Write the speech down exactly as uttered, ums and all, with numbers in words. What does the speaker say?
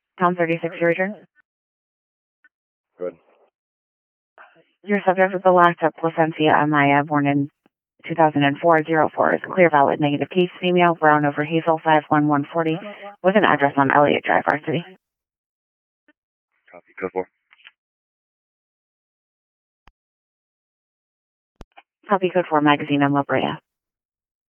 Pound thirty-six, your return. Good. Your subject with the last up, Placencia Amaya, born in two thousand four, zero four, is clear valid negative case, female, brown over hazel, five one one forty, with an address on Elliott Drive, R City. Copy. Code four. Copy code four, Magazine and La Brea.